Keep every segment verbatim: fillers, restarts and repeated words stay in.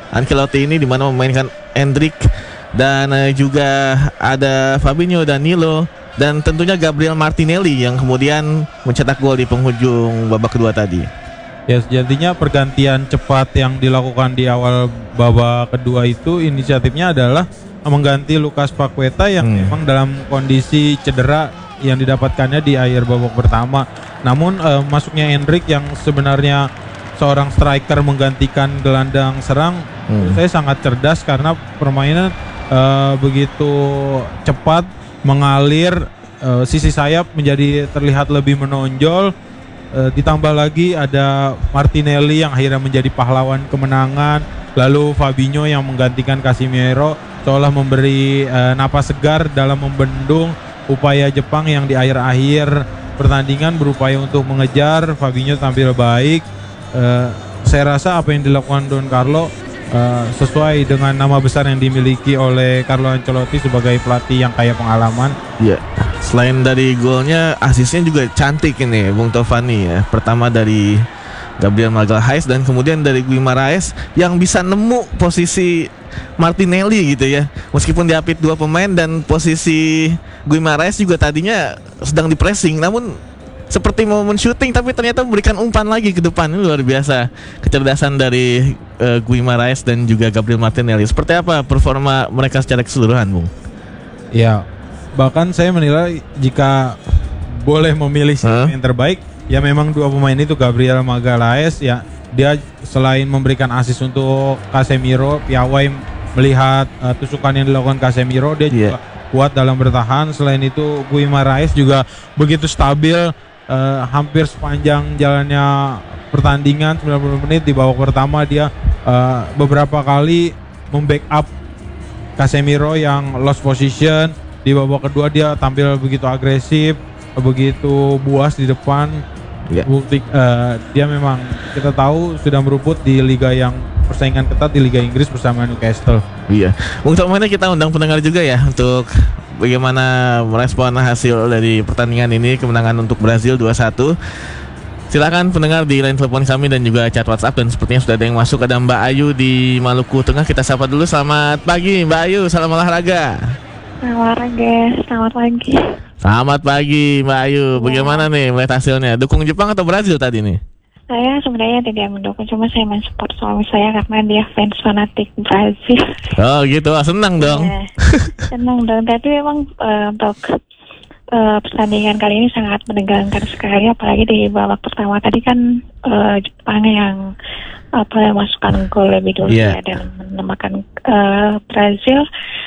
Ancelotti ini, di mana memainkan Endrick dan uh, juga ada Fabinho, Danilo, dan tentunya Gabriel Martinelli yang kemudian mencetak gol di penghujung babak kedua tadi. Ya, sejatinya pergantian cepat yang dilakukan di awal babak kedua itu inisiatifnya adalah mengganti Lucas Paqueta yang hmm. memang dalam kondisi cedera yang didapatkannya di akhir babak pertama. Namun uh, masuknya Endrick yang sebenarnya seorang striker menggantikan gelandang serang, hmm. saya sangat cerdas karena permainan uh, begitu cepat mengalir, uh, sisi sayap menjadi terlihat lebih menonjol. Uh, ditambah lagi ada Martinelli yang akhirnya menjadi pahlawan kemenangan, lalu Fabinho yang menggantikan Casemiro seolah memberi uh, napas segar dalam membendung upaya Jepang yang di akhir-akhir pertandingan berupaya untuk mengejar. Fabinho tampil baik. Uh, saya rasa apa yang dilakukan Don Carlo uh, sesuai dengan nama besar yang dimiliki oleh Carlo Ancelotti sebagai pelatih yang kaya pengalaman. Iya. Selain dari golnya, asisnya juga cantik ini, Bung Tovani ya. Pertama dari Gabriel Magalhaes dan kemudian dari Guimaraes yang bisa nemu posisi Martinelli gitu ya. Meskipun diapit dua pemain dan posisi Guimaraes juga tadinya sedang di pressing, namun seperti mau men-shooting tapi ternyata memberikan umpan lagi ke depan. Ini luar biasa kecerdasan dari uh, Guimaraes dan juga Gabriel Martinelli. Seperti apa performa mereka secara keseluruhan, Bung? Ya, bahkan saya menilai jika boleh memilih siapa huh? yang terbaik, ya memang dua pemain itu, Gabriel Magalhaes ya, dia selain memberikan assist untuk Casemiro, piawai melihat uh, tusukan yang dilakukan Casemiro, dia juga yeah. kuat dalam bertahan. Selain itu Guimaraes juga begitu stabil uh, hampir sepanjang jalannya pertandingan sembilan puluh menit. Di babak pertama dia uh, beberapa kali membackup Casemiro yang lost position. Di babak kedua dia tampil begitu agresif, begitu buas di depan. Yeah. Bukti uh, dia memang kita tahu sudah meruput di liga yang persaingan ketat, di Liga Inggris bersama Newcastle. Iya. Untuk mana kita undang pendengar juga ya untuk bagaimana merespon hasil dari pertandingan ini, kemenangan untuk Brazil dua satu. Silakan pendengar di line telepon kami dan juga chat WhatsApp, dan sepertinya sudah ada yang masuk. Ada Mbak Ayu di Maluku Tengah. Kita sapa dulu. Selamat pagi Mbak Ayu, salam olahraga. Selamat olahraga, selamat pagi. Selamat pagi Mbak Ayu, bagaimana ya. nih melihat hasilnya? Dukung Jepang atau Brazil tadi nih? Saya sebenarnya tidak mendukung, cuma saya mensupport suami saya karena dia fans fanatik Brazil. Oh gitu, senang dong. Ya, senang dong, tapi memang uh, untuk uh, pertandingan kali ini sangat menegangkan sekali, apalagi di babak pertama tadi kan uh, Jepang yang apa masukkan gol lebih dulu yeah. ya, dan menyamakan uh, Brazil.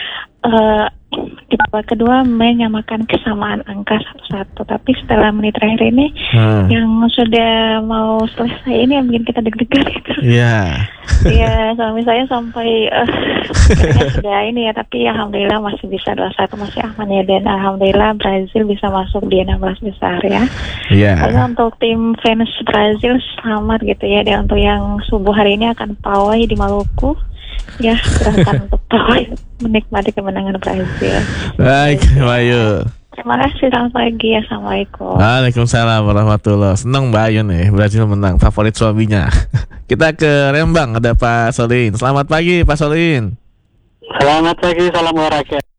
Uh, di babak kedua menyamakan kesamaan angka satu satu, tapi setelah menit terakhir ini hmm. yang sudah mau selesai ini yang bikin kita deg-degan gitu. Iya. Iya, suami saya sampai uh, sudah ini ya, tapi alhamdulillah masih bisa dua satu, masih aman ya, dan alhamdulillah Brazil bisa masuk di enam belas besar ya. Iya. Yeah. Untuk tim fans Brazil selamat gitu ya, dan untuk yang subuh hari ini akan pawai di Maluku. Ya, silahkan untuk pawai menikmati kemenangan Brazil. Baik, Mbak Ayu. Terima kasih, selamat pagi, assalamualaikum. Waalaikumsalam warahmatullahi. Senang Mbak Ayu nih, Brazil menang, favorit suaminya. Kita ke Rembang, ada Pak Solihin. Selamat pagi Pak Solihin. Selamat pagi, salam olahraga.